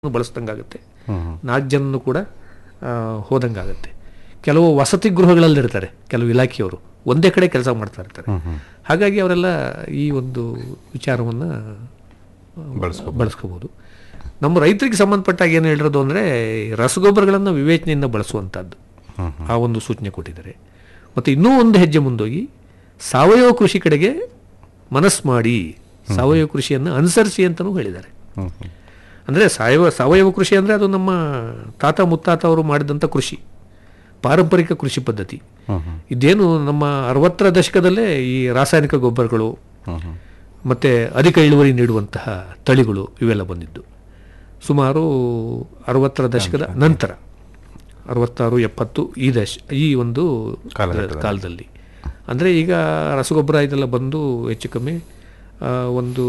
ಬಳಸ್ದಂಗಾಗುತ್ತೆ. 4 ಜನನು ಕೂಡ ಹೋದಂಗಾಗುತ್ತೆ. ಕೆಲವು ವಸತಿ ಗೃಹಗಳಲ್ಲಿರ್ತಾರೆ ಕೆಲವು ಇಲಾಖೆಯವರು, ಒಂದೇ ಕಡೆ ಕೆಲಸ ಮಾಡ್ತಾ ಇರ್ತಾರೆ. ಹಾಗಾಗಿ ಅವರೆಲ್ಲ ಈ ಒಂದು ವಿಚಾರವನ್ನು ಬಳಸ್ಕೋಬೋದು. ನಮ್ಮ ರೈತರಿಗೆ ಸಂಬಂಧಪಟ್ಟಾಗ ಏನು ಹೇಳಿರೋದು ಅಂದರೆ ರಸಗೊಬ್ಬರಗಳನ್ನು ವಿವೇಚನೆಯಿಂದ ಬಳಸುವಂಥದ್ದು, ಆ ಒಂದು ಸೂಚನೆ ಕೊಟ್ಟಿದ್ದಾರೆ. ಮತ್ತು ಇನ್ನೂ ಒಂದು ಹೆಜ್ಜೆ ಮುಂದೋಗಿ ಸಾವಯವ ಕೃಷಿ ಕಡೆಗೆ ಮನಸ್ಸು ಮಾಡಿ ಸಾವಯವ ಕೃಷಿಯನ್ನು ಅನುಸರಿಸಿ ಅಂತಲೂ ಹೇಳಿದ್ದಾರೆ. ಅಂದರೆ ಸಾವಯವ ಕೃಷಿ ಅಂದರೆ ಅದು ನಮ್ಮ ತಾತ ಮುತ್ತಾತ ಅವರು ಮಾಡಿದಂಥ ಕೃಷಿ, ಪಾರಂಪರಿಕ ಕೃಷಿ ಪದ್ಧತಿ. ಇದೇನು ನಮ್ಮ 60ರ ದಶಕದಲ್ಲೇ ಈ ರಾಸಾಯನಿಕ ಗೊಬ್ಬರಗಳು ಮತ್ತು ಅಧಿಕ ಇಳುವರಿ ನೀಡುವಂತಹ ತಳಿಗಳು ಇವೆಲ್ಲ ಬಂದಿದ್ದು ಸುಮಾರು 60ರ ದಶಕದ ನಂತರ, 66, 70 ಈ ಒಂದು ಕಾಲದಲ್ಲಿ. ಅಂದರೆ ಈಗ ರಸಗೊಬ್ಬರ ಇದೆಲ್ಲ ಬಂದು ಹೆಚ್ಚು ಕಮ್ಮಿ ಒಂದು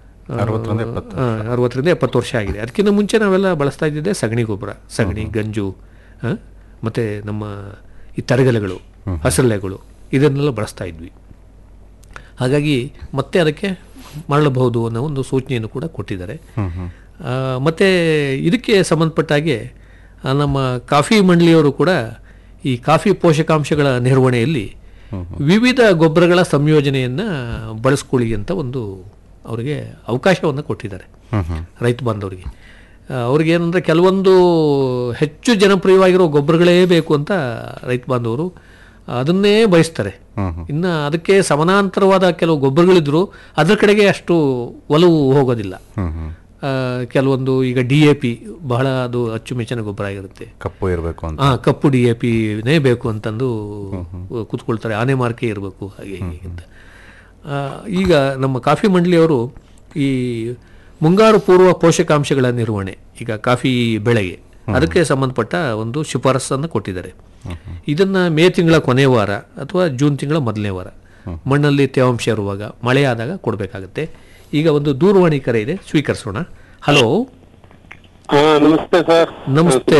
60ರಿಂದ 70 ವರ್ಷ ಆಗಿದೆ. ಅದಕ್ಕಿಂತ ಮುಂಚೆ ನಾವೆಲ್ಲ ಬಳಸ್ತಾ ಇದ್ದಿದ್ದೆ ಸಗಣಿ ಗೊಬ್ಬರ, ಸಗಣಿ, ಗಂಜು ಮತ್ತು ನಮ್ಮ ಈ ತರಗಲೆಗಳು, ಹಸರಲೆಗಳು ಇದನ್ನೆಲ್ಲ ಬಳಸ್ತಾ ಇದ್ವಿ. ಹಾಗಾಗಿ ಮತ್ತೆ ಅದಕ್ಕೆ ಮರಳಬಹುದು ಅನ್ನೋ ಒಂದು ಸೂಚನೆಯನ್ನು ಕೂಡ ಕೊಟ್ಟಿದ್ದಾರೆ. ಮತ್ತು ಇದಕ್ಕೆ ಸಂಬಂಧಪಟ್ಟಾಗೆ ನಮ್ಮ ಕಾಫಿ ಮಂಡಳಿಯವರು ಕೂಡ ಈ ಕಾಫಿ ಪೋಷಕಾಂಶಗಳ ನಿರ್ವಹಣೆಯಲ್ಲಿ ವಿವಿಧ ಗೊಬ್ಬರಗಳ ಸಂಯೋಜನೆಯನ್ನು ಬಳಸ್ಕೊಳ್ಳಿ ಅಂತ ಒಂದು ಅವರಿಗೆ ಅವಕಾಶವನ್ನು ಕೊಟ್ಟಿದ್ದಾರೆ ರೈತ ಬಾಂಧವರಿಗೆ. ಅವ್ರಿಗೇನಂದರೆ ಕೆಲವೊಂದು ಹೆಚ್ಚು ಜನಪ್ರಿಯವಾಗಿರೋ ಗೊಬ್ಬರಗಳೇ ಬೇಕು ಅಂತ ರೈತ ಬಾಂಧವರು ಅದನ್ನೇ ಬಯಸ್ತಾರೆ. ಇನ್ನು ಅದಕ್ಕೆ ಸಮಾನಾಂತರವಾದ ಕೆಲವು ಗೊಬ್ಬರಗಳಿದ್ರು ಅದರ ಕಡೆಗೆ ಅಷ್ಟು ಒಲವು ಹೋಗೋದಿಲ್ಲ. ಕೆಲವೊಂದು ಈಗ DAP ಬಹಳ ಅದು ಅಚ್ಚುಮೆಚ್ಚಿನ ಗೊಬ್ಬರ ಆಗಿರುತ್ತೆ, ಕಪ್ಪು ಇರಬೇಕು ಅಂತ, ಕಪ್ಪು DAPನೇ ಬೇಕು ಅಂತಂದು ಕೂತ್ಕೊಳ್ತಾರೆ, ಆನೆ ಮಾರ್ಕೆ ಇರಬೇಕು ಹಾಗೆ ಹೀಗೆ ಅಂತ. ಈಗ ನಮ್ಮ ಕಾಫಿ ಮಂಡಳಿಯವರು ಈ ಮುಂಗಾರು ಪೂರ್ವ ಪೋಷಕಾಂಶಗಳ ನಿರ್ವಹಣೆ, ಈಗ ಕಾಫಿ ಬೆಳೆಗೆ ಅದಕ್ಕೆ ಸಂಬಂಧಪಟ್ಟ ಒಂದು ಶಿಫಾರಸನ್ನು ಕೊಟ್ಟಿದ್ದಾರೆ. ಇದನ್ನು ಮೇ ತಿಂಗಳ ಕೊನೆಯ ವಾರ ಅಥವಾ ಜೂನ್ ತಿಂಗಳ ಮೊದಲನೇ ವಾರ ಮಣ್ಣಲ್ಲಿ ತೇವಾಂಶ ಇರುವಾಗ, ಮಳೆ ಆದಾಗ ಕೊಡಬೇಕಾಗುತ್ತೆ. ಈಗ ಒಂದು ದೂರವಾಣಿ ಕರೆ ಇದೆ, ಸ್ವೀಕರಿಸೋಣ. ಹಲೋ, ನಮಸ್ತೆ ಸರ್. ನಮಸ್ತೆ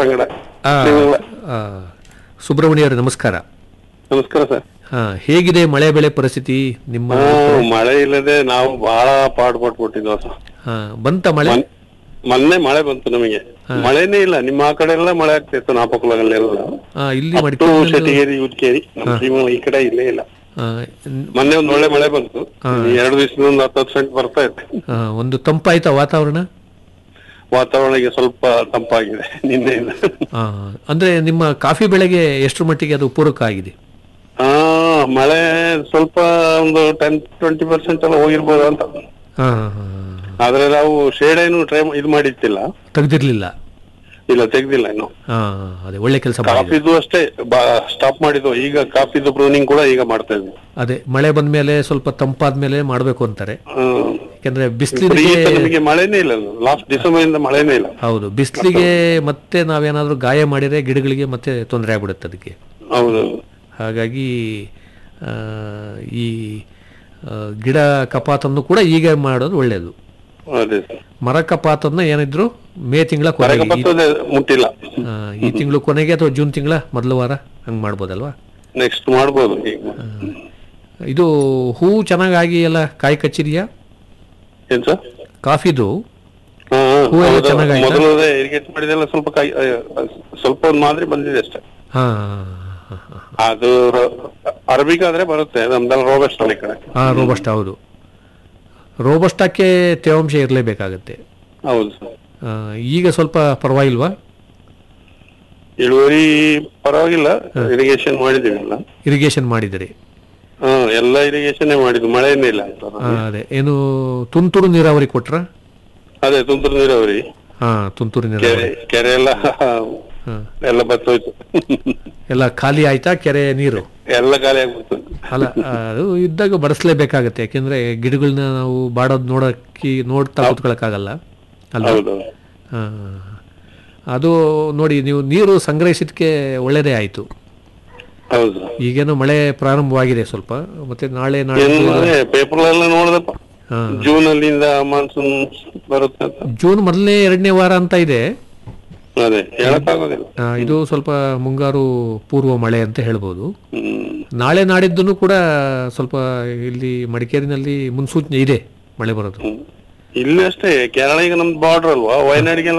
ಸುಬ್ರಹ್ಮಣ್ಯ ಅವರೇ, ನಮಸ್ಕಾರ. ನಮಸ್ಕಾರ ಸರ್. ಹೇಗಿದೆ ಮಳೆ ಬೆಳೆ ಪರಿಸ್ಥಿತಿ ನಿಮ್ಮ? ಮಳೆ ಇಲ್ಲದೆ ನಾವು ಬಹಳ ಪಾಡ್ಪಟ್ಬಿಟ್ಟಿದ್ವಿ ಸರ್. ಬಂತ ಮಳೆ? ಮೊನ್ನೆ ಮಳೆ ಬಂತು, ನಮಗೆ ಮಳೆನೇ ಇಲ್ಲ. ನಿಮ್ಮ ಆ ಕಡೆ ಎಲ್ಲ ಮಳೆ ಆಗ್ತಿತ್ತು, ನಾಪಕುಲಗಳೆಲ್ಲ. ಇಲ್ಲಿ ಶೆಟ್ಟಿಗೇರಿ, ಉದ್ಕೇರಿ, ಈ ಕಡೆ ಇಲ್ಲೇ ಇಲ್ಲ. ಮೊನ್ನೆ ಒಂದು ಒಳ್ಳೆ ಮಳೆ ಬಂತು, 2 ದಿವಸದಿಂದ ಒಂದು 10% ಬರ್ತಾ ಇತ್ತು. ಒಂದು ತಂಪಾಯ್ತಾ ವಾತಾವರಣ? ವಾತಾವರಣ ಈಗ ಸ್ವಲ್ಪ ತಂಪಾಗಿದೆ ನಿನ್ನೆಯಿಂದ. ಅಂದ್ರೆ ನಿಮ್ಮ ಕಾಫಿ ಬೆಳೆಗೆ ಎಷ್ಟು ಮಟ್ಟಿಗೆ ಅದು ಪೂರಕ ಆಗಿದೆ? ಮಳೆ ಸ್ವಲ್ಪ ಒಂದು 10-20% ಎಲ್ಲ ಹೋಗಿರ್ಬೋದು ಅಂತ. ಆದ್ರೆ ನಾವು ಶೇಡ್ ಏನು ಇದು ಮಾಡಿತ್ತಿಲ್ಲ, ತೆಗ್ದಿರ್ಲಿಲ್ಲ. ಇಲ್ಲ, ತೆಗ್ದಿಲ್ಲ ಇನ್ನು. ಅದೇ ಒಳ್ಳೆ ಕೆಲಸ. ಕಾಫಿದು ಅಷ್ಟೇ ಸ್ಟಾಪ್ ಮಾಡಿದ್ವು. ಈಗ ಕಾಫಿದು ಪ್ರೂನಿಂಗ್ ಕೂಡ ಈಗ ಮಾಡ್ತಾ ಇದ್ವಿ. ಅದೇ ಮಳೆ ಬಂದ್ಮೇಲೆ ಸ್ವಲ್ಪ ತಂಪಾದ್ಮೇಲೆ ಮಾಡ್ಬೇಕು ಅಂತಾರೆ. ಯಾಕಂದ್ರೆ ಬಿಸಿಲಿಗೆ ನಮಗೆ ಮಳೆನೇ ಇಲ್ಲ, ಲಾಸ್ಟ್ ಡಿಸೆಂಬರ್ ಇಂದ ಮಳೆನೇ ಇಲ್ಲ. ಹೌದು, ಬಿಸಿಲಿಗೆ ಮತ್ತೆ ನಾವೇನಾದ್ರೂ ಗಾಯ ಮಾಡಿದ್ರೆ ಗಿಡಗಳಿಗೆ ಮತ್ತೆ ತೊಂದರೆ ಆಗ್ಬಿಡುತ್ತೆ ಅದಕ್ಕೆ. ಹೌದು. ಹಾಗಾಗಿ ಈ ಗಿಡ ಕಪಾತನ್ನು ಕೂಡ ಈಗ ಮಾಡೋದು ಒಳ್ಳೇದು. ಮರ ಕಪಾತನ್ನ ಏನಿದ್ರು ಮೇ ತಿಂಗಳ ಕೊನೆಗೆ, ಮುಟ್ಟಿಲ್ಲ, ಈ ತಿಂಗಳು ಕೊನೆಗೆ ಅಥವಾ ಜೂನ್ ತಿಂಗಳ ಮೊದಲ ವಾರ ಹಂಗ್ ಮಾಡ್ಬೋದಲ್ವಾ? ನೆಕ್ಸ್ಟ್ ಮಾಡ್ಬೋದು. ಇದು ಹೂ ಚೆನ್ನಾಗಿ ಎಲ್ಲ ಕಾಯಿ ಕಚ್ಚಿದೆಯಾ? ಏನ್ ಸರ್? ಕಾಫಿದು ಹೂ ಎಲ್ಲ ಚೆನ್ನಾಗಿ ಇರಿಗೇಟ್ ಮಾಡಿದೆಲ್ಲ ಸ್ವಲ್ಪ ಕಾಯಿ, ಸ್ವಲ್ಪ ಒಂದು ಮಾದರಿ ಬಂದಿದೆ ಅಷ್ಟೇ. ಅದು ಅರಬಿಕ್ ಆದ್ರೆ ಬರುತ್ತೆ, ನಮ್ದೆಲ್ಲ ರೋಬಸ್ಟ ಈ ಕಡೆ. ರೋಬಸ್ಟ, ಹೌದು. ರೋಬಸ್ಟಕ್ಕೆ ತೇವಾಂಶ ಇರಲೇಬೇಕಾಗತ್ತೆ. ಹೌದು ಸರ್. ಈಗ ಸ್ವಲ್ಪ ಪರವಾಗಿಲ್ವಾ? ಇಳುವರಿ ಪರವಾಗಿಲ್ಲ. ಇರಿಗೇಷನ್ ಮಾಡಿದೀವಲ್ಲ. ಇರಿಗೇಷನ್ ಮಾಡಿದಿರಿ? ಎಲ್ಲ ಇರಿಗೇಷನ್ ಮಾಡಿದ್ವಿ, ಮಳೆನೇ ಇಲ್ಲ. ಅದೇ ಏನು ತುಂತುರು ನೀರಾವರಿ ಕೊಟ್ರ? ಅದೇ ತುಂತುರು ನೀರಾವರಿ. ತುಂತುರು ನೀರಾವರಿ. ಕೆರೆ ಎಲ್ಲ ಬತ್ತೋಯ್ತು. ಎಲ್ಲ ಖಾಲಿ ಆಯ್ತಾ ಕೆರೆ ನೀರು? ಎಲ್ಲ ಖಾಲಿ ಆಗ್ಬಿಡ್ತು. ಅಲ್ಲ, ಅದು ಇದ್ದಾಗ ಬಡಿಸ್ಲೇಬೇಕಾಗತ್ತೆ, ಯಾಕೆಂದ್ರೆ ಗಿಡಗಳನ್ನ ನಾವು ಬಾಡೋದು ನೋಡ್ತಾ ಕೂತ್ಕೊಳಕ್ಕಾಗಲ್ಲ ಅಲ್ಲ. ಅದು ನೋಡಿ, ನೀವು ನೀರು ಸಂಗ್ರಹಿಸಿದ್ಕೆ ಒಳ್ಳೇದೇ ಆಯ್ತು. ಹೌದು. ಈಗೇನೋ ಮಳೆ ಪ್ರಾರಂಭವಾಗಿದೆ ಸ್ವಲ್ಪ, ಮತ್ತೆ ನಾಳೆ ಪೇಪರ್ ಎಲ್ಲ ನೋಡಿದಪ್ಪ, ಜೂನ್ ಅಲ್ಲಿಂದ ಮಾನ್ಸೂನ್ ಬರುತ್ತೆ ಅಂತ. ಜೂನ್ ಮೊದಲನೇ 2ನೇ ವಾರ ಅಂತ ಇದೆ. ಇದು ಸ್ವಲ್ಪ ಮುಂಗಾರು ಪೂರ್ವ ಮಳೆ ಅಂತ ಹೇಳ್ಬೋದು. ನಾಳೆ ನಾಡಿದ್ದು ಕೂಡ ಸ್ವಲ್ಪ ಇಲ್ಲಿ ಮಡಿಕೇರಿನಲ್ಲಿ ಮುನ್ಸೂಚನೆ ಇದೆ ಮಳೆ ಬರೋದು. ಇಲ್ಲಿ ಅಷ್ಟೇ, ಕೇರಳ ಈಗ ನಮ್ದು ಬಾರ್ಡರ್ ಅಲ್ವಾ, ವಯನಾಡಿಗೆಲ್ಲ